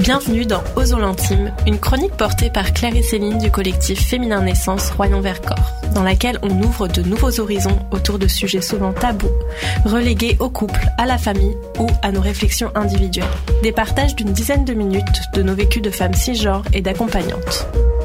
Bienvenue dans Osons l'intime, une chronique portée par Claire et Céline du collectif Féminin Naissance Royan-Vercors, dans laquelle on ouvre de nouveaux horizons autour de sujets souvent tabous, relégués au couple, à la famille ou à nos réflexions individuelles. Des partages d'une dizaine de minutes de nos vécus de femmes cisgenres et d'accompagnantes.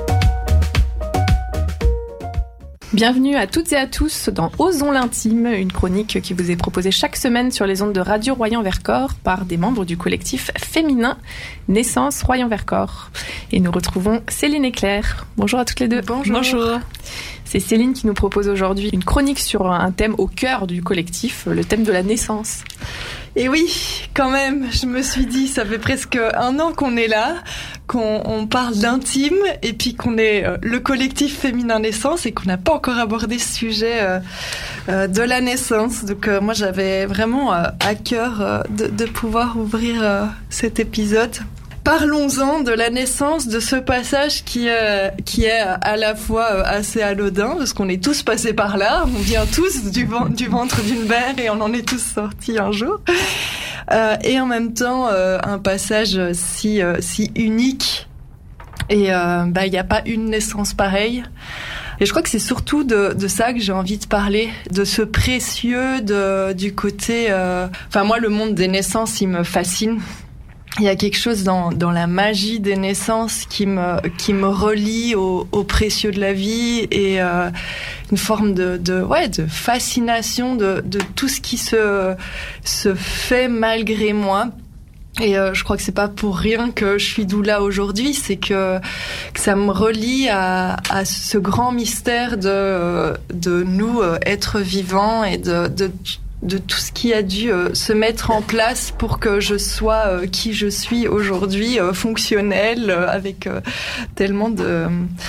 Bienvenue à toutes et à tous dans Osons l'intime, une chronique qui vous est proposée chaque semaine sur les ondes de Radio Royan-Vercors par des membres du collectif Féminin Naissance Royan-Vercors. Et nous retrouvons Céline et Claire. Bonjour à toutes les deux. Bonjour. C'est Céline qui nous propose aujourd'hui une chronique sur un thème au cœur du collectif, le thème de la naissance. Et oui, quand même, je me suis dit, ça fait presque 1 an qu'on est là, qu'on parle d'intime, et puis qu'on est le collectif Féminin Naissance et qu'on n'a pas encore abordé ce sujet de la naissance. Donc moi, j'avais vraiment à cœur de pouvoir ouvrir cet épisode. Parlons-en de la naissance, de ce passage qui est à la fois assez anodin, parce qu'on est tous passés par là, on vient tous du ventre d'une mère et on en est tous sortis un jour. Et en même temps, un passage si unique. Et il n'y a pas une naissance pareille. Et je crois que c'est surtout de ça que j'ai envie de parler, de ce précieux, du côté... moi, le monde des naissances, il me fascine. Il y a quelque chose dans la magie des naissances qui me relie au précieux de la vie et une forme de fascination de tout ce qui se fait malgré moi. Et je crois que c'est pas pour rien que je suis d'où là aujourd'hui, c'est que ça me relie à ce grand mystère de nous êtres vivants et de tout ce qui a dû se mettre en place pour que je sois qui je suis aujourd'hui, fonctionnelle, avec tellement de...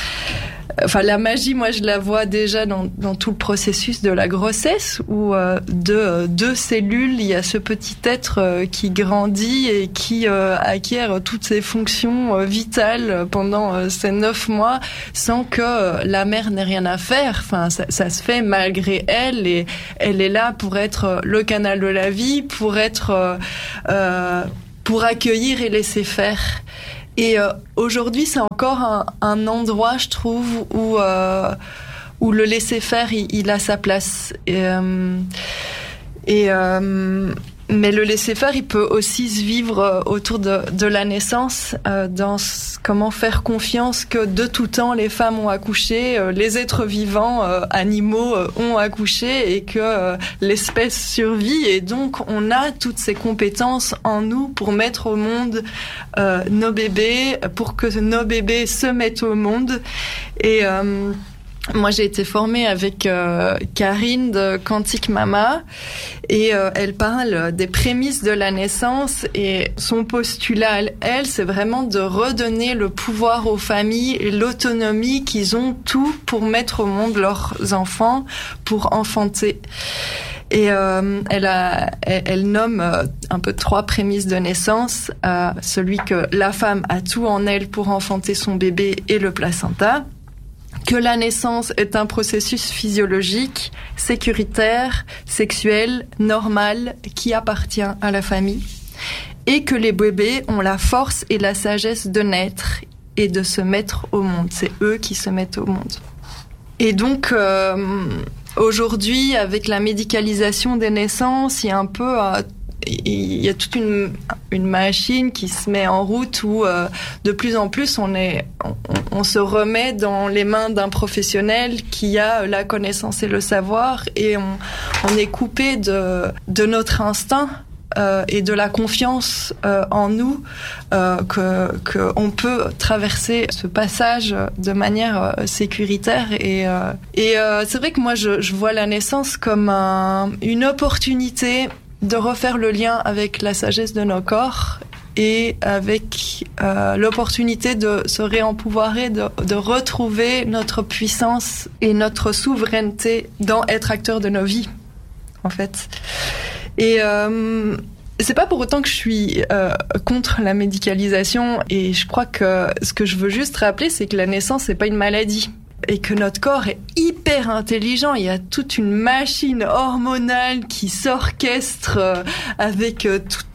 la magie, moi, je la vois déjà dans tout le processus de la grossesse où de 2 cellules, il y a ce petit être qui grandit et qui acquiert toutes ses fonctions vitales pendant ces 9 mois sans que la mère n'ait rien à faire. Enfin, ça se fait malgré elle et elle est là pour être le canal de la vie, pour accueillir et laisser faire. Et aujourd'hui, c'est encore un endroit, je trouve, où le laisser-faire, il a sa place. Mais le laisser-faire, il peut aussi se vivre autour de la naissance, dans comment faire confiance que de tout temps, les femmes ont accouché, les êtres vivants, animaux, ont accouché et que l'espèce survit. Et donc, on a toutes ces compétences en nous pour mettre au monde nos bébés, pour que nos bébés se mettent au monde. Et... moi, j'ai été formée avec Karine de Quantique Mama et elle parle des prémices de la naissance et son postulat, elle, c'est vraiment de redonner le pouvoir aux familles et l'autonomie qu'ils ont tout pour mettre au monde leurs enfants, pour enfanter. Et elle nomme un peu 3 prémices de naissance, celui que la femme a tout en elle pour enfanter son bébé et le placenta, que la naissance est un processus physiologique, sécuritaire, sexuel, normal, qui appartient à la famille, et que les bébés ont la force et la sagesse de naître et de se mettre au monde. C'est eux qui se mettent au monde. Et donc, aujourd'hui, avec la médicalisation des naissances, il y a toute une machine qui se met en route où de plus en plus on se remet dans les mains d'un professionnel qui a la connaissance et le savoir et on est coupé de notre instinct et de la confiance en nous que on peut traverser ce passage de manière sécuritaire et c'est vrai que moi je vois la naissance comme une opportunité de refaire le lien avec la sagesse de nos corps et avec l'opportunité de se réempouvoirer, de retrouver notre puissance et notre souveraineté dans être acteur de nos vies, en fait. Et c'est pas pour autant que je suis contre la médicalisation et je crois que ce que je veux juste rappeler, c'est que la naissance, c'est pas une maladie. et que notre corps est hyper intelligent. Il y a toute une machine hormonale qui s'orchestre avec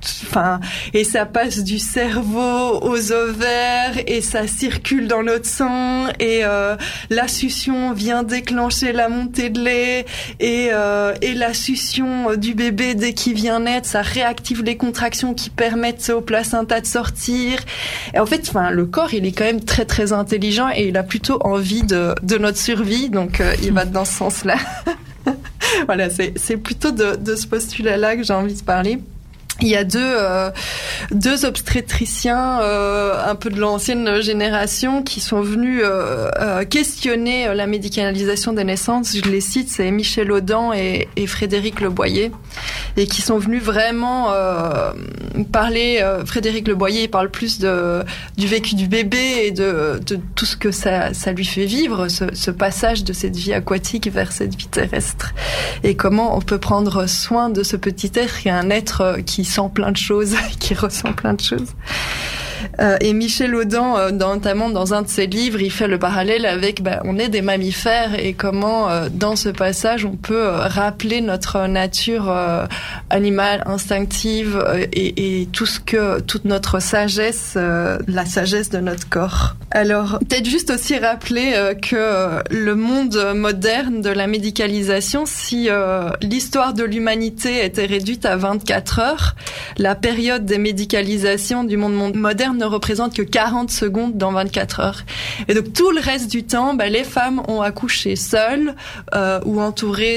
et ça passe du cerveau aux ovaires et ça circule dans notre sang et la succion vient déclencher la montée de lait et la succion du bébé dès qu'il vient naître, ça réactive les contractions qui permettent au placenta de sortir. Et en fait, le corps, il est quand même très très intelligent et il a plutôt envie de notre survie, donc il va dans ce sens-là. Voilà, c'est plutôt de ce postulat-là que j'ai envie de parler. Il y a deux obstétriciens un peu de l'ancienne génération qui sont venus questionner la médicalisation des naissances. Je les cite, c'est Michel Audin et Frédéric Le Boyer, et qui sont venus vraiment parler. Frédéric Le Boyer parle plus du vécu du bébé et de tout ce que ça lui fait vivre, ce passage de cette vie aquatique vers cette vie terrestre, et comment on peut prendre soin de ce petit être qui est un être qui sent plein de choses, qui ressent plein de choses. Et Michel Audin, notamment dans un de ses livres, il fait le parallèle avec on est des mammifères et comment dans ce passage on peut rappeler notre nature animale, instinctive et toute notre sagesse, la sagesse de notre corps. Alors peut-être juste aussi rappeler que le monde moderne de la médicalisation, si l'histoire de l'humanité était réduite à 24 heures, la période des médicalisations du monde moderne ne représente que 40 secondes dans 24 heures. Et donc tout le reste du temps, les femmes ont accouché seules ou entourées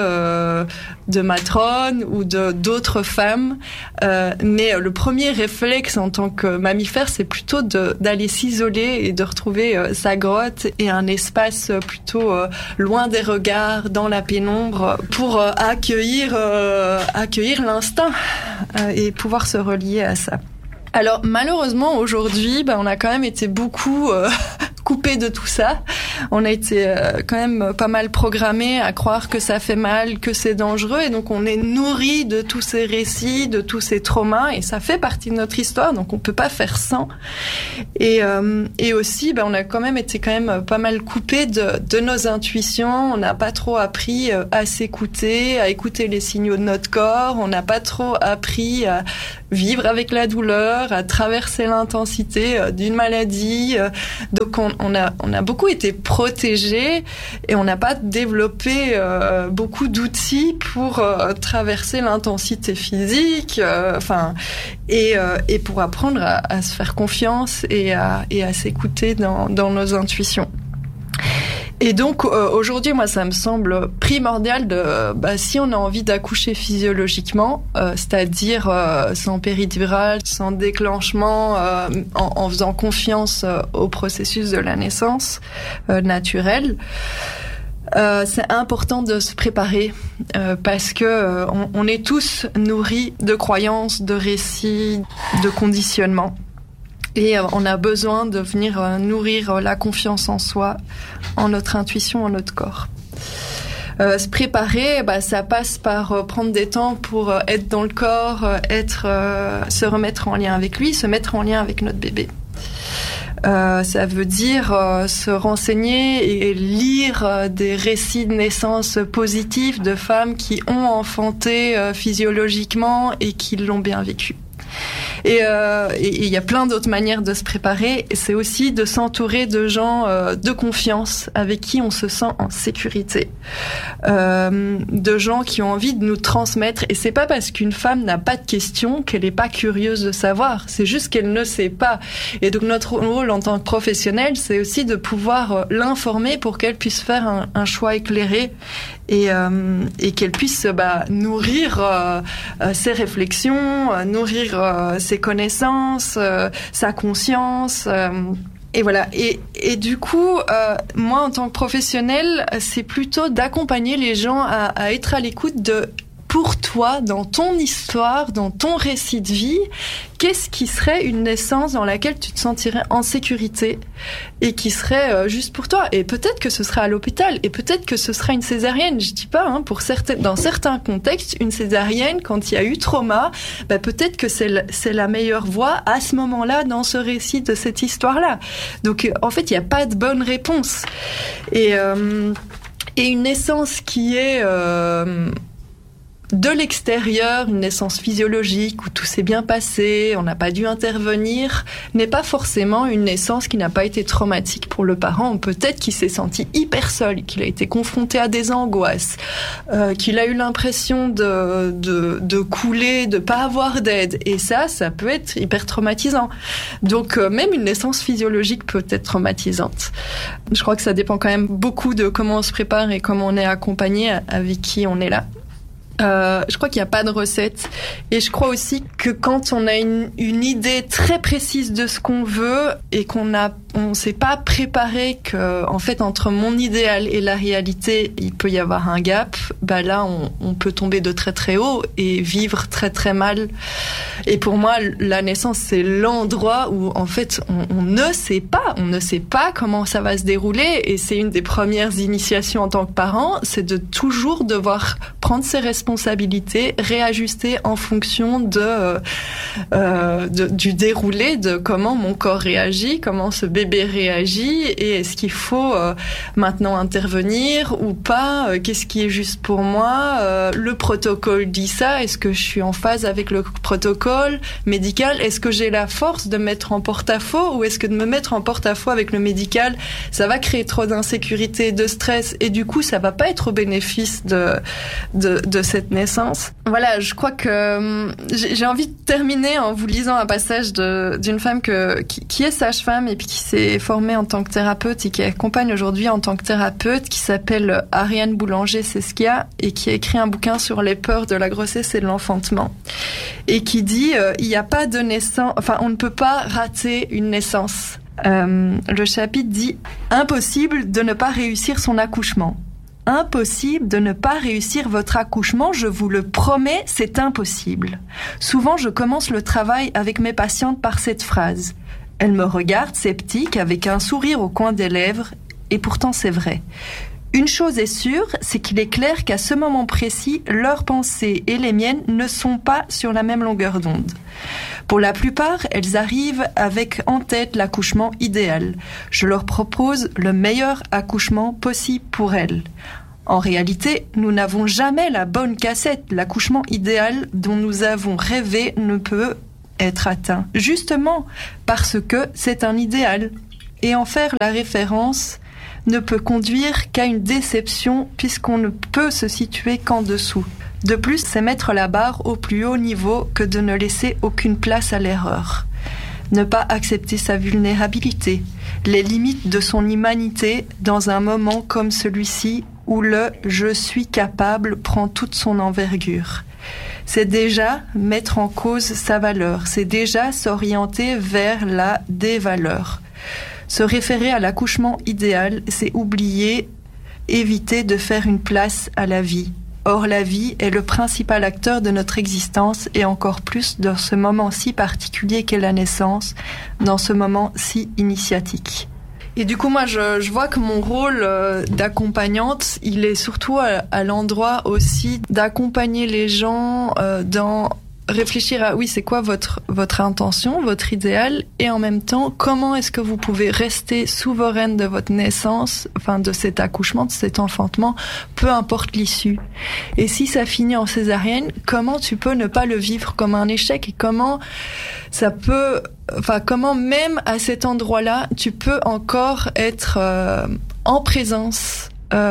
de matrones ou d'autres femmes. Mais le premier réflexe en tant que mammifère, c'est plutôt d'aller s'isoler et de retrouver sa grotte et un espace plutôt loin des regards, dans la pénombre, pour accueillir l'instinct et pouvoir se relier à ça. Alors malheureusement aujourd'hui, on a quand même été beaucoup coupé de tout ça. On a été quand même pas mal programmé à croire que ça fait mal, que c'est dangereux, et donc on est nourri de tous ces récits, de tous ces traumas, et ça fait partie de notre histoire, donc on peut pas faire sans. Et aussi, on a quand même été pas mal coupé de nos intuitions. On n'a pas trop appris à s'écouter, à écouter les signaux de notre corps. On n'a pas trop appris à vivre avec la douleur, à traverser l'intensité d'une maladie. Donc on a beaucoup été protégés et on n'a pas développé beaucoup d'outils pour traverser l'intensité physique, et pour apprendre à se faire confiance et à s'écouter dans nos intuitions. Et donc aujourd'hui, moi, ça me semble primordial si on a envie d'accoucher physiologiquement, c'est-à-dire sans péridurale, sans déclenchement, en faisant confiance au processus de la naissance naturelle. C'est important de se préparer parce que on est tous nourris de croyances, de récits, de conditionnements. Et on a besoin de venir nourrir la confiance en soi, en notre intuition, en notre corps. Se préparer, ça passe par prendre des temps pour être dans le corps, se remettre en lien avec lui, se mettre en lien avec notre bébé. Ça veut dire se renseigner et lire des récits de naissance positifs de femmes qui ont enfanté physiologiquement et qui l'ont bien vécu. Et il y a plein d'autres manières de se préparer. Et c'est aussi de s'entourer de gens de confiance avec qui on se sent en sécurité, de gens qui ont envie de nous transmettre. Et c'est pas parce qu'une femme n'a pas de questions qu'elle est pas curieuse de savoir. C'est juste qu'elle ne sait pas. Et donc notre rôle en tant que professionnel, c'est aussi de pouvoir l'informer pour qu'elle puisse faire un choix éclairé et qu'elle puisse nourrir ses réflexions, nourrir ses connaissances, sa conscience. Et voilà. Et du coup, moi, en tant que professionnelle, c'est plutôt d'accompagner les gens à être à l'écoute de pour toi, dans ton histoire, dans ton récit de vie, qu'est-ce qui serait une naissance dans laquelle tu te sentirais en sécurité et qui serait juste pour toi? Et peut-être que ce sera à l'hôpital, et peut-être que ce sera une césarienne. Je dis pas, dans certains contextes, une césarienne, quand il y a eu trauma, peut-être que c'est la meilleure voie à ce moment-là dans ce récit de cette histoire-là. Donc, en fait, il n'y a pas de bonne réponse. Et une naissance qui est de l'extérieur, une naissance physiologique où tout s'est bien passé, on n'a pas dû intervenir, n'est pas forcément une naissance qui n'a pas été traumatique pour le parent. Peut-être qu'il s'est senti hyper seul, qu'il a été confronté à des angoisses, qu'il a eu l'impression de couler, de pas avoir d'aide. Et ça peut être hyper traumatisant. Donc même une naissance physiologique peut être traumatisante. Je crois que ça dépend quand même beaucoup de comment on se prépare et comment on est accompagné, avec qui on est là. Je crois qu'il n'y a pas de recette, et je crois aussi que quand on a une idée très précise de ce qu'on veut et qu'on s'est pas préparé que en fait entre mon idéal et la réalité il peut y avoir un gap, là on peut tomber de très très haut et vivre très très mal. Et pour moi la naissance c'est l'endroit où en fait on ne sait pas comment ça va se dérouler, et c'est une des premières initiations en tant que parent, c'est de toujours devoir prendre ses responsabilités, réajuster en fonction du déroulé, de comment mon corps réagit, comment ce bébé réagit, et est-ce qu'il faut maintenant intervenir ou pas, qu'est-ce qui est juste pour moi, le protocole dit ça, est-ce que je suis en phase avec le protocole médical, est-ce que j'ai la force de me mettre en porte-à-faux, ou est-ce que de me mettre en porte-à-faux avec le médical, ça va créer trop d'insécurité, de stress, et du coup ça va pas être au bénéfice de cette naissance. Voilà, je crois que j'ai envie de terminer en vous lisant un passage d'une femme qui est sage-femme et puis qui s'est formée en tant que thérapeute et qui accompagne aujourd'hui en tant que thérapeute, qui s'appelle Ariane Boulanger-Seskia et qui a écrit un bouquin sur les peurs de la grossesse et de l'enfantement, et qui dit il n'y a pas de naissance, on ne peut pas rater une naissance. Le chapitre dit « Impossible de ne pas réussir son accouchement ». Impossible de ne pas réussir votre accouchement, je vous le promets, c'est impossible. Souvent, je commence le travail avec mes patientes par cette phrase. Elles me regardent sceptiques avec un sourire au coin des lèvres, et pourtant c'est vrai. Une chose est sûre, c'est qu'il est clair qu'à ce moment précis, leurs pensées et les miennes ne sont pas sur la même longueur d'onde. Pour la plupart, elles arrivent avec en tête l'accouchement idéal. Je leur propose le meilleur accouchement possible pour elles. En réalité, nous n'avons jamais la bonne cassette. L'accouchement idéal dont nous avons rêvé ne peut être atteint, justement parce que c'est un idéal. Et en faire la référence ne peut conduire qu'à une déception puisqu'on ne peut se situer qu'en dessous. De plus, c'est mettre la barre au plus haut niveau que de ne laisser aucune place à l'erreur. Ne pas accepter sa vulnérabilité, les limites de son humanité dans un moment comme celui-ci où le « je suis capable » prend toute son envergure. C'est déjà mettre en cause sa valeur, c'est déjà s'orienter vers la dévaleur. Se référer à l'accouchement idéal, c'est oublier, éviter de faire une place à la vie. Or, la vie est le principal acteur de notre existence, et encore plus dans ce moment si particulier qu'est la naissance, dans ce moment si initiatique. Et du coup, moi, je vois que mon rôle d'accompagnante, il est surtout à l'endroit aussi d'accompagner les gens dans réfléchir à, oui, c'est quoi votre intention, votre idéal, et en même temps, comment est-ce que vous pouvez rester souveraine de votre naissance, de cet accouchement, de cet enfantement, peu importe l'issue. Et si ça finit en césarienne, comment tu peux ne pas le vivre comme un échec, et comment même à cet endroit-là, tu peux encore être en présence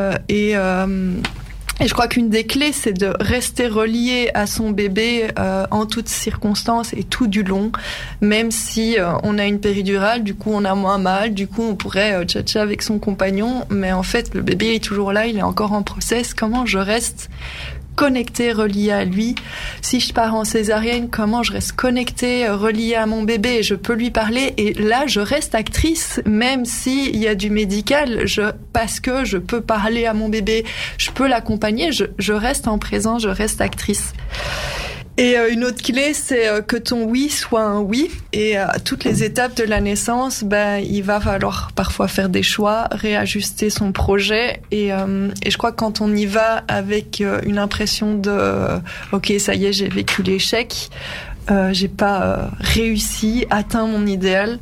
et je crois qu'une des clés, c'est de rester relié à son bébé en toutes circonstances et tout du long, même si on a une péridurale, du coup on a moins mal, du coup on pourrait tchatcher avec son compagnon, mais en fait le bébé est toujours là, il est encore en process. Comment je reste connectée, reliée à lui. Si je pars en césarienne, comment je reste connectée, reliée à mon bébé et je peux lui parler. Et là, je reste actrice, même s'il y a du médical, parce que je peux parler à mon bébé, je peux l'accompagner, je reste en présence, je reste actrice. Et une autre clé, c'est que ton oui soit un oui. Et à toutes les étapes de la naissance, il va falloir parfois faire des choix, réajuster son projet. Et je crois que quand on y va avec une impression de ok, ça y est, j'ai vécu l'échec, j'ai pas réussi, atteint mon idéal,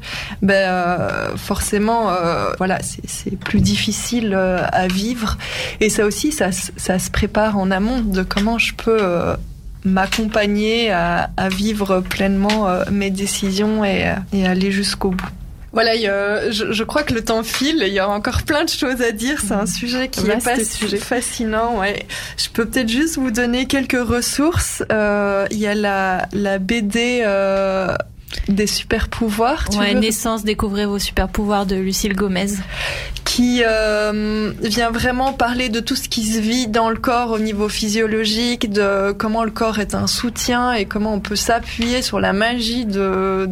forcément, voilà, c'est plus difficile à vivre. Et ça aussi, ça se prépare en amont de comment je peux m'accompagner à vivre pleinement mes décisions et aller jusqu'au bout. Voilà, je crois que le temps file, il y a encore plein de choses à dire, c'est un sujet qui est fascinant. Ouais. Je peux peut-être juste vous donner quelques ressources. Il y a la BD des super pouvoirs. Naissance, découvrez vos super pouvoirs de Lucille Gomez. Qui vient vraiment parler de tout ce qui se vit dans le corps au niveau physiologique, de comment le corps est un soutien et comment on peut s'appuyer sur la magie de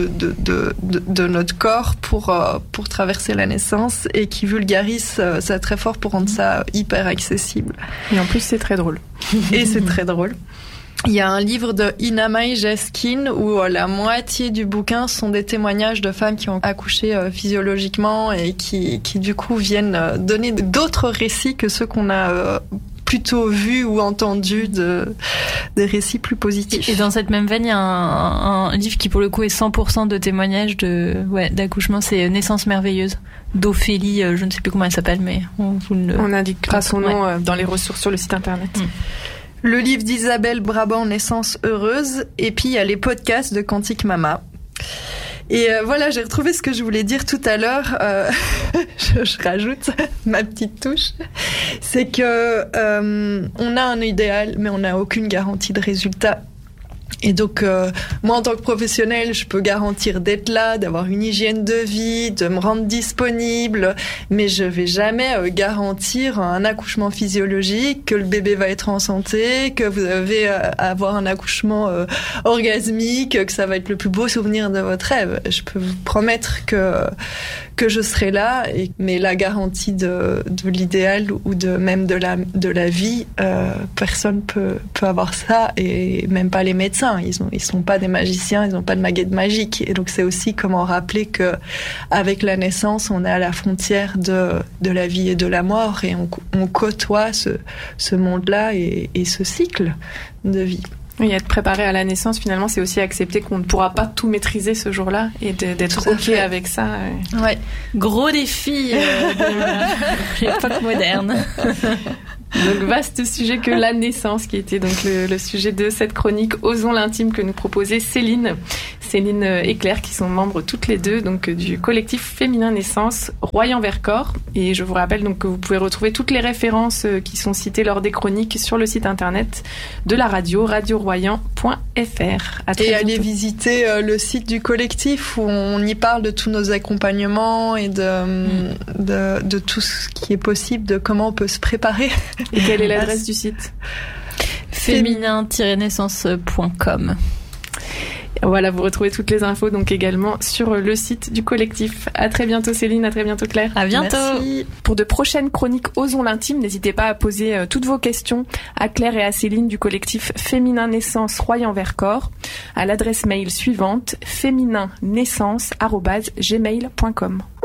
notre corps pour traverser la naissance, et qui vulgarise ça très fort pour rendre ça hyper accessible. Et en plus, c'est très drôle. Et c'est très drôle. Il y a un livre de Inamai Jaskin où la moitié du bouquin sont des témoignages de femmes qui ont accouché physiologiquement et qui du coup viennent donner d'autres récits que ceux qu'on a plutôt vus ou entendus, des récits plus positifs. Et dans cette même veine, il y a un livre qui pour le coup est 100% de témoignages d'accouchement, c'est Naissance merveilleuse d'Ophélie, je ne sais plus comment elle s'appelle, mais on indiquera son nom dans les ressources sur le site internet. Le livre d'Isabelle Brabant, Naissance heureuse, et puis il y a les podcasts de Quantique Mama. Et voilà, j'ai retrouvé ce que je voulais dire tout à l'heure. Je rajoute ma petite touche. C'est que on a un idéal, mais on n'a aucune garantie de résultat. Et donc, moi, en tant que professionnelle, je peux garantir d'être là, d'avoir une hygiène de vie, de me rendre disponible, mais je vais jamais garantir un accouchement physiologique, que le bébé va être en santé, que vous allez avoir un accouchement orgasmique, que ça va être le plus beau souvenir de votre rêve. Je peux vous promettre que je serai là, mais la garantie de l'idéal ou même de la vie, personne peut avoir ça, et même pas les médecins. Ils sont pas des magiciens, ils n'ont pas de baguette magique. Et donc c'est aussi comment rappeler que avec la naissance, on est à la frontière de la vie et de la mort, et on côtoie ce monde-là et ce cycle de vie. Oui, être préparé à la naissance, finalement, c'est aussi accepter qu'on ne pourra pas tout maîtriser ce jour-là, et d'être OK avec ça. Ouais. Gros défi de l'époque moderne. Donc vaste sujet que la naissance, qui était donc le sujet de cette chronique Osons l'intime que nous proposait Céline et Claire, qui sont membres toutes les deux donc du collectif Féminin Naissance Royan-Vercors. Et je vous rappelle donc que vous pouvez retrouver toutes les références qui sont citées lors des chroniques sur le site internet de la radio, radioroyan.fr. Et allez visiter le site du collectif où on y parle de tous nos accompagnements et de tout ce qui est possible, de comment on peut se préparer. Et quelle est l'adresse du site ? féminin-naissance.com. Voilà, vous retrouvez toutes les infos donc également sur le site du collectif. À très bientôt Céline, à très bientôt Claire. À bientôt. Merci. Pour de prochaines chroniques Osons l'intime, n'hésitez pas à poser toutes vos questions à Claire et à Céline du collectif Féminin Naissance Royan-Vercors à l'adresse mail suivante fémininnaissance@gmail.com.